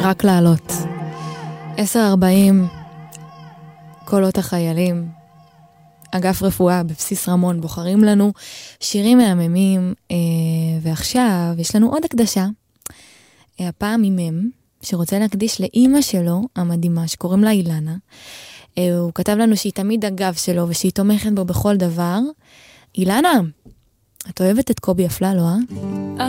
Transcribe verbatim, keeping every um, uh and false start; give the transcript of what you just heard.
רק לעלות. עשר ארבעים, קולות החיילים, אגף רפואה בבסיס רמון, בוחרים לנו שירים מהממים, אה, ועכשיו יש לנו עוד הקדשה, אה, הפעם ממם, שרוצה להקדיש לאימא שלו, המדהימה, שקוראים לה אילנה. אה, הוא כתב לנו שהיא תמיד הגב שלו, ושהיא תומכת בו בכל דבר. אילנה, את אוהבת את קובי אפללו, אה?